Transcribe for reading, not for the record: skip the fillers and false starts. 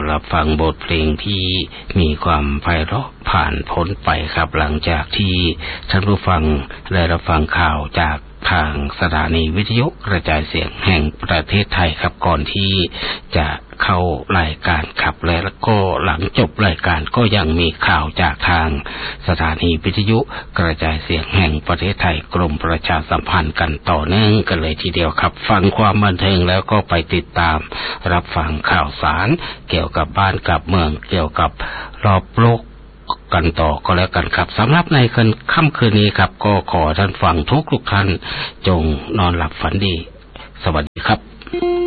รับฟังบทเพลงที่มีความไพเราะผ่านพ้นไปครับหลังจากที่ท่านผู้ฟังได้รับฟังข่าวจากทางสถานีวิทยุกระจายเสียงแห่งประเทศไทยครับก่อนที่จะเข้ารายการครับและก็หลังจบรายการก็ยังมีข่าวจากทางสถานีวิทยุกระจายเสียงแห่งประเทศไทยกรมประชาสัมพันธ์กันต่อเนื่องกันเลยทีเดียวครับฟังความบันเทิงแล้วก็ไปติดตามรับฟังข่าวสารเกี่ยวกับบ้านกับเมืองเกี่ยวกับรอบโลกกันต่อก็แล้วกันครับสำหรับในค่ำคืนนี้ครับก็ขอท่านฟังทุกท่านจงนอนหลับฝันดีสวัสดีครับ